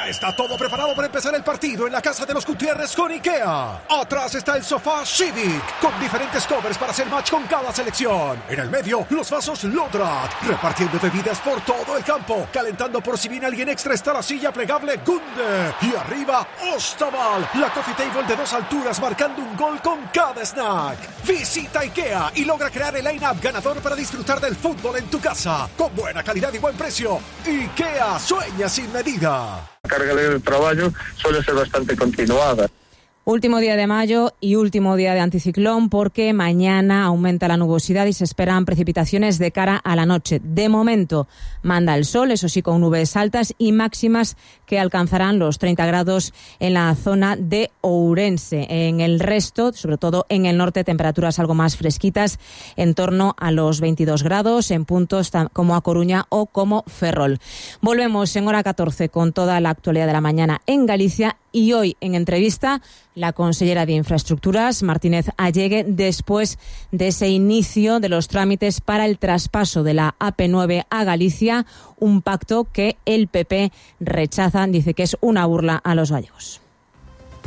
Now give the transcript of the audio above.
Ya está todo preparado para empezar el partido en la casa de los Gutiérrez con IKEA. Atrás está el sofá Civic, con diferentes covers para hacer match con cada selección. En el medio, los vasos Lodrat, repartiendo bebidas por todo el campo. Calentando por si viene alguien extra está la silla plegable Gunde. Y arriba, Ostaval, la coffee table de 2 alturas marcando un gol con cada snack. Visita IKEA y logra crear el line-up ganador para disfrutar del fútbol en tu casa. Con buena calidad y buen precio. IKEA, sueña sin medida. La carga de trabajo suele ser bastante continuada. Último día de mayo y último día de anticiclón porque mañana aumenta la nubosidad y se esperan precipitaciones de cara a la noche. De momento manda el sol, eso sí con nubes altas y máximas que alcanzarán los 30 grados en la zona de Ourense. En el resto, sobre todo en el norte, temperaturas algo más fresquitas, en torno a los 22 grados en puntos como A Coruña o como Ferrol. Volvemos en hora 14 con toda la actualidad de la mañana en Galicia y hoy en entrevista la consellera de Infraestructuras, Martínez Allegue, después de ese inicio de los trámites para el traspaso de la AP9 a Galicia, un pacto que el PP rechaza, dice que es una burla a los gallegos.